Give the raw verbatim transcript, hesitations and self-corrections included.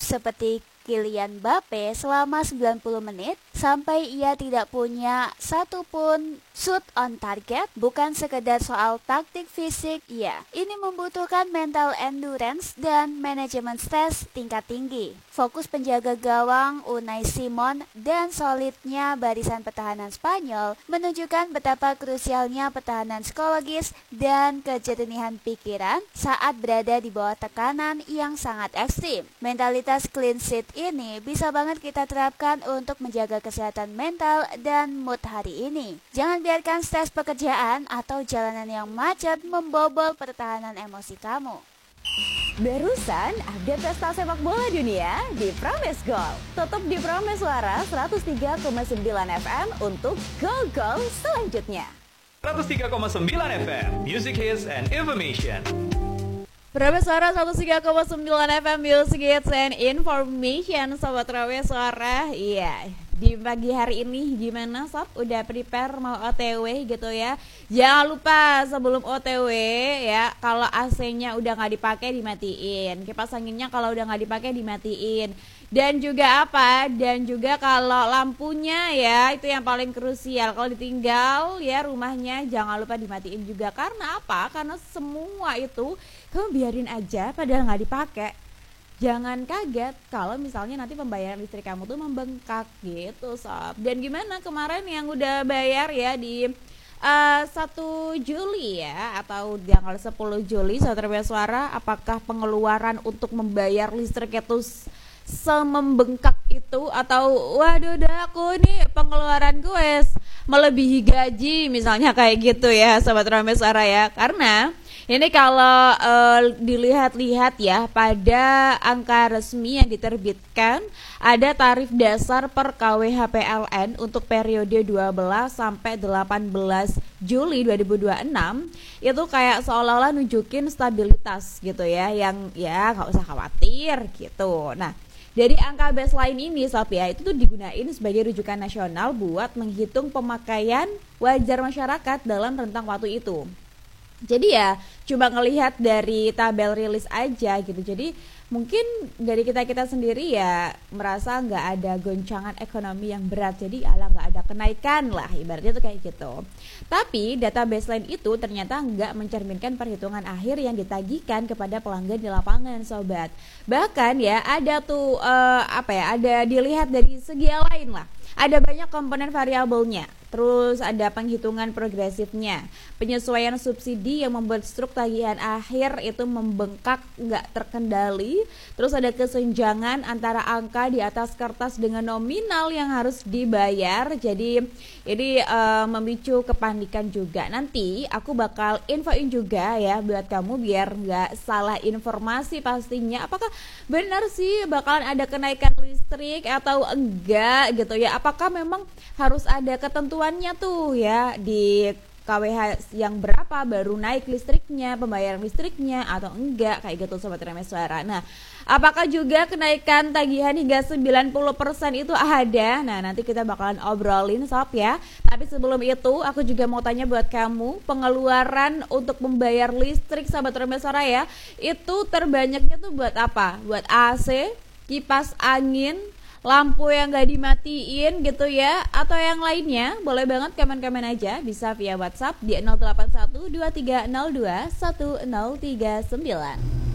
seperti Kylian Mbappe selama sembilan puluh menit sampai ia tidak punya satupun shoot on target. Bukan sekedar soal taktik fisik, ya, ini membutuhkan mental endurance dan manajemen stres tingkat tinggi. Fokus penjaga gawang Unai Simon dan solidnya barisan pertahanan Spanyol menunjukkan betapa krusialnya pertahanan psikologis dan kejernihan pikiran saat berada di bawah tekanan yang sangat ekstrim. Mentalitas clean sheet ini bisa banget kita terapkan untuk menjaga kesehatan mental dan mood hari ini. Jangan biarkan stres pekerjaan atau jalanan yang macet membobol pertahanan emosi kamu. Barusan update pesta sepak bola dunia di Prames Gol. Tetap di Prames Suara seratus tiga koma sembilan F M untuk gol-gol selanjutnya. seratus tiga koma sembilan F M, Music Hits and Information. Prames Suara seratus tiga koma sembilan F M, Music Hits and Information. Sobat Prames Suara, iya, di pagi hari ini gimana sob? Udah prepare mau O T W gitu ya? Jangan lupa sebelum O T W ya, kalau A C-nya udah nggak dipakai dimatiin, kipas anginnya kalau udah nggak dipakai dimatiin, dan juga apa? Dan juga kalau lampunya ya, itu yang paling krusial. Kalau ditinggal ya rumahnya jangan lupa dimatiin juga. Karena apa? Karena semua itu kamu biarin aja padahal nggak dipakai. Jangan kaget kalau misalnya nanti pembayaran listrik kamu tuh membengkak gitu sob. Dan gimana kemarin yang udah bayar ya di uh, satu Juli ya, atau tanggal sepuluh Juli Sobat Prames Suara, apakah pengeluaran untuk membayar listrik itu semembengkak itu, atau waduh dah aku nih pengeluaran gue melebihi gaji misalnya kayak gitu ya Sobat Prames Suara ya. Karena ini kalau uh, dilihat-lihat ya, pada angka resmi yang diterbitkan ada tarif dasar per K W H P L N untuk periode dua belas sampai delapan belas Juli dua ribu dua puluh enam. Itu kayak seolah-olah nunjukin stabilitas gitu ya, yang ya gak usah khawatir gitu. Nah, dari angka baseline ini sob ya, itu tuh digunain sebagai rujukan nasional buat menghitung pemakaian wajar masyarakat dalam rentang waktu itu. Jadi ya coba ngelihat dari tabel rilis aja gitu. Jadi mungkin dari kita-kita sendiri ya merasa nggak ada goncangan ekonomi yang berat. Jadi ala nggak ada kenaikan lah, ibaratnya tuh kayak gitu. Tapi data baseline itu ternyata nggak mencerminkan perhitungan akhir yang ditagihkan kepada pelanggan di lapangan sobat. Bahkan ya ada tuh uh, apa ya, ada dilihat dari segi yang lain lah. Ada banyak komponen variabelnya. Terus ada penghitungan progresifnya, penyesuaian subsidi yang membuat struk tagihan akhir itu membengkak nggak terkendali. Terus ada kesenjangan antara angka di atas kertas dengan nominal yang harus dibayar. Jadi ini uh, memicu kepanikan juga. Nanti aku bakal infoin juga ya buat kamu biar nggak salah informasi pastinya. Apakah benar sih bakalan ada kenaikan listrik atau enggak gitu ya? Apakah memang harus ada ketentuannya tuh ya di K W H yang berapa baru naik listriknya, pembayaran listriknya atau enggak kayak gitu Sobat Prames Suara. Nah, apakah juga kenaikan tagihan hingga sembilan puluh persen itu ada? Nah, nanti kita bakalan obrolin sob ya. Tapi sebelum itu aku juga mau tanya buat kamu, pengeluaran untuk membayar listrik Sobat Prames Suara ya, itu terbanyaknya tuh buat apa? Buat A C, kipas angin, lampu yang gak dimatiin gitu ya, atau yang lainnya? Boleh banget komen-komen aja, bisa via WhatsApp di nol delapan satu dua tiga nol dua satu nol tiga sembilan.